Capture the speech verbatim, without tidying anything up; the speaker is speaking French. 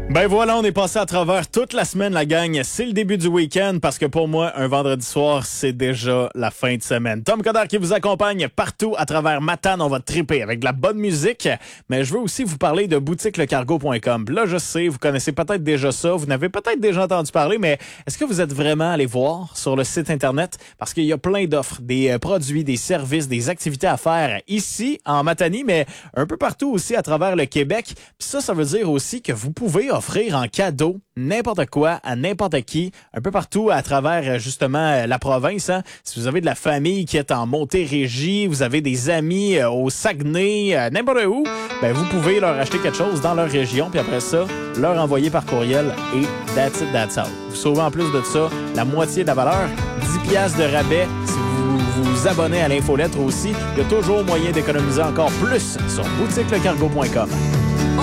Ben voilà, on est passé à travers toute la semaine, la gang. C'est le début du week-end parce que pour moi, un vendredi soir, c'est déjà la fin de semaine. Tom Coderre qui vous accompagne partout à travers Matane. On va triper avec de la bonne musique, mais je veux aussi vous parler de boutique le cargo point com. Là, je sais, vous connaissez peut-être déjà ça, vous n'avez peut-être déjà entendu parler, mais est-ce que vous êtes vraiment allé voir sur le site Internet? Parce qu'il y a plein d'offres, des produits, des services, des activités à faire ici, en Matanie, mais un peu partout aussi à travers le Québec. Puis ça, ça veut dire aussi que vous pouvez offrir en cadeau n'importe quoi à n'importe qui, un peu partout à travers justement la province. Hein. Si vous avez de la famille qui est en Montérégie, vous avez des amis euh, au Saguenay, euh, n'importe où, ben vous pouvez leur acheter quelque chose dans leur région, puis après ça, leur envoyer par courriel et that's it, that's all. Vous sauvez en plus de ça la moitié de la valeur, dix piastres de rabais si vous vous abonnez à l'infolettre aussi. Il y a toujours moyen d'économiser encore plus sur boutique le cargo point com.